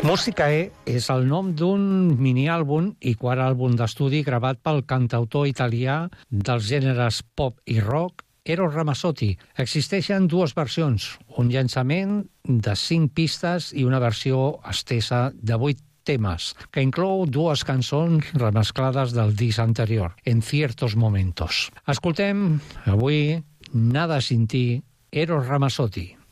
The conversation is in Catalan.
Musicae és el nom d'un miniàlbum i quart àlbum d'estudi gravat pel cantautor italià dels gèneres pop i rock Eros Ramazzotti. Existeixen dues versions, un llançament de 5 pistes i una versió estesa de 8 temes, que inclou dues cançons remesclades del disc anterior, En ciertos momentos. Escoltem avui Nada sin ti, Eros Ramazzotti.